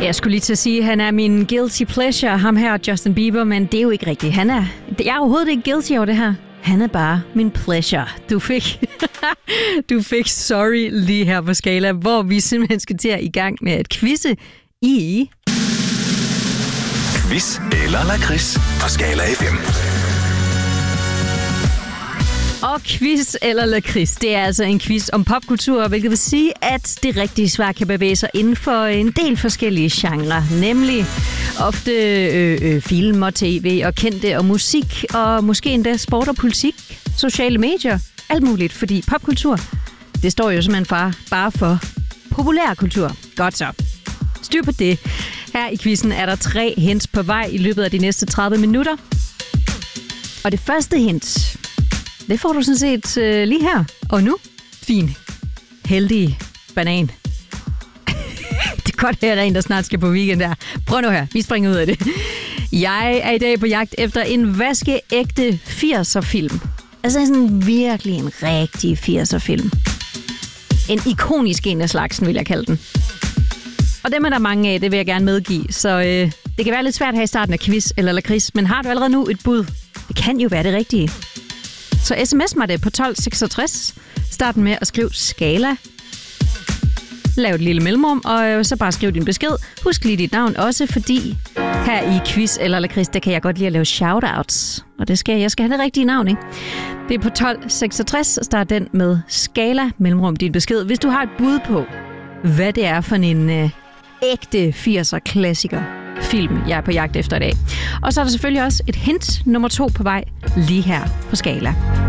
Jeg skulle lige til at sige, at han er min guilty pleasure, ham her, Justin Bieber, men det er jo ikke rigtigt. Jeg er overhovedet ikke guilty over det her. Han er bare min pleasure. Du fik sorry lige her på Skala, hvor vi simpelthen skal til at i gang med at quizze i... Quiz eller lakrids på Skala FM. Og quiz eller lakrids, det er altså en quiz om popkultur, hvilket vil sige, at det rigtige svar kan bevæge sig inden for en del forskellige genrer, nemlig ofte film og tv og kendte og musik, og måske endda sport og politik, sociale medier, alt muligt, fordi popkultur, det står jo simpelthen bare for populærkultur. Godt så. Styr på det. Her i quizzen er der 3 hints på vej i løbet af de næste 30 minutter. Og det første hint, det får du sådan set lige her og nu. Fin, heldig banan. Det er godt, at der er en, der snart skal på weekend der. Prøv nu her, vi springer ud af det. Jeg er i dag på jagt efter en vaskeægte 80'er-film. Altså sådan virkelig en rigtig 80'er-film. En ikonisk en af slagsen, vil jeg kalde den. Og dem er der mange af, det vil jeg gerne medgive. Så det kan være lidt svært her i starten af quiz eller lakrids, men har du allerede nu et bud? Det kan jo være det rigtige. Så sms mig det på 1266. Start med at skrive Skala. Lav et lille mellemrum, og så bare skriv din besked. Husk lige dit navn også, fordi her i quiz eller lakrids, der kan jeg godt lide at lave shoutouts. Og jeg skal have det rigtige navn, ikke? Det er på 1266. Start den med Skala, mellemrum din besked. Hvis du har et bud på, hvad det er for en ægte 80'er-klassiker film, jeg er på jagt efter i dag. Og så er der selvfølgelig også et hint nummer 2 på vej lige her på Skala.